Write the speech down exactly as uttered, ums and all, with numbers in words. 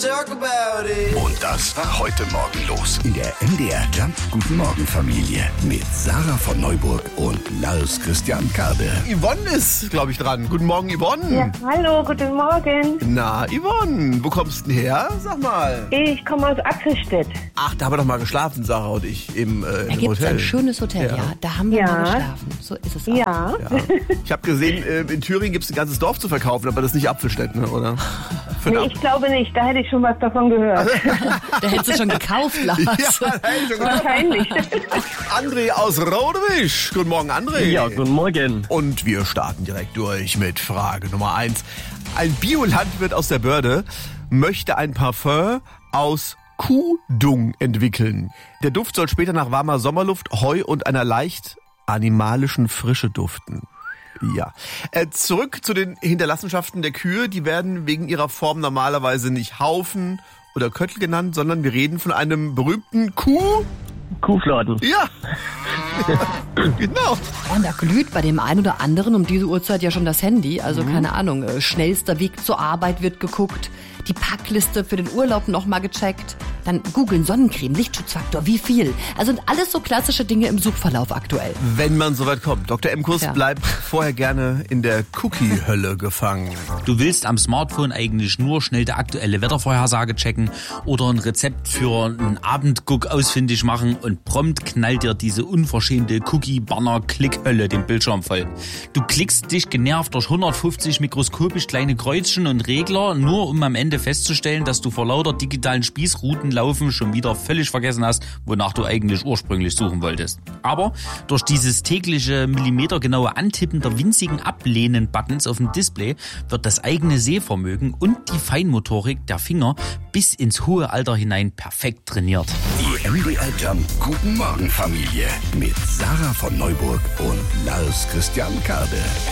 talk about it. Und das war heute Morgen los in der M D R Jump Guten Morgen Familie mit Sarah von Neuburg und Lars Christian Karde. Yvonne ist, glaube ich, dran. Guten Morgen, Yvonne. Ja, hallo, guten Morgen. Na, Yvonne, wo kommst du denn her? Sag mal. Ich komme aus Apfelstedt. Ach, da haben wir doch mal geschlafen, Sarah und ich, im, äh, Da im gibt es Hotel. ein schönes Hotel, ja. Ja. Da haben wir Ja. mal geschlafen. So ist es auch. Ja. Ja. Ich habe gesehen, äh, in Thüringen gibt es ein ganzes Dorf zu verkaufen, aber das ist nicht Apfelstedt, ne, oder? Für Nee, den ich glaube nicht, da hätte ich schon was davon gehört. Da hättest du schon gekauft, Lars. Ja, nein, schon gesagt. Wahrscheinlich. André aus Rodewisch. Guten Morgen, André. Ja, guten Morgen. Und wir starten direkt durch mit Frage Nummer eins. Ein Biolandwirt aus der Börde möchte ein Parfum aus Kuhdung entwickeln. Der Duft soll später nach warmer Sommerluft, Heu und einer leicht animalischen Frische duften. Ja. Äh, zurück zu den Hinterlassenschaften der Kühe. Die werden wegen ihrer Form normalerweise nicht Haufen oder Köttel genannt, sondern wir reden von einem berühmten Kuh... Kuhfladen. Ja, genau. Und da glüht bei dem einen oder anderen um diese Uhrzeit ja schon das Handy. Also keine Ahnung, äh, schnellster Weg zur Arbeit wird geguckt, die Packliste für den Urlaub nochmal gecheckt, dann googeln Sonnencreme, Lichtschutzfaktor, wie viel. Also sind alles so klassische Dinge im Suchverlauf aktuell. Wenn man soweit kommt. Doktor Emkus Ja. bleibt vorher gerne in der Cookie-Hölle gefangen. Du willst am Smartphone eigentlich nur schnell die aktuelle Wettervorhersage checken oder ein Rezept für einen Abendguck ausfindig machen und prompt knallt dir diese unverschämte Cookie-Banner-Klick-Hölle den Bildschirm voll. Du klickst dich genervt durch hundertfünfzig mikroskopisch kleine Kreuzchen und Regler, nur um am Ende festzustellen, dass du vor lauter digitalen Spießrutenlaufen schon wieder völlig vergessen hast, wonach du eigentlich ursprünglich suchen wolltest. Aber durch dieses tägliche millimetergenaue Antippen der winzigen Ablehnen-Buttons auf dem Display wird das eigene Sehvermögen und die Feinmotorik der Finger bis ins hohe Alter hinein perfekt trainiert. Die M D R Jump Guten Morgen Familie mit Sarah von Neuburg und Lars Christian Karde.